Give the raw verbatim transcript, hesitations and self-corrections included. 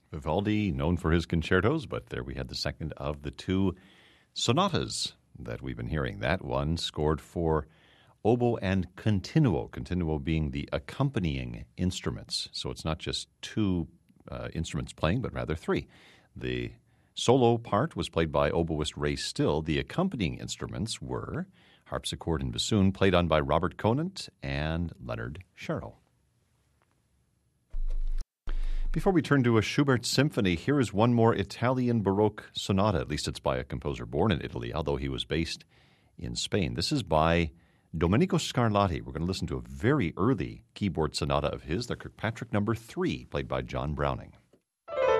Vivaldi, known for his concertos, but there we had the second of the two sonatas that we've been hearing. That one scored for oboe and continuo, continuo being the accompanying instruments. So it's not just two uh, instruments playing, but rather three. The solo part was played by oboist Ray Still. The accompanying instruments were harpsichord and bassoon, played on by Robert Conant and Leonard Sherrill. Before we turn to a Schubert symphony, here is one more Italian Baroque sonata. At least it's by a composer born in Italy, although he was based in Spain. This is by Domenico Scarlatti. We're going to listen to a very early keyboard sonata of his, the Kirkpatrick number three, played by John Browning.